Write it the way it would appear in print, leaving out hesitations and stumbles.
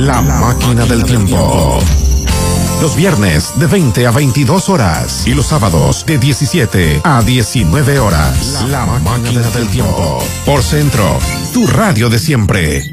La máquina del tiempo. Los viernes de 20 a 22 horas y los sábados de 17 a 19 horas. La máquina del tiempo. Por Centro, tu radio de siempre.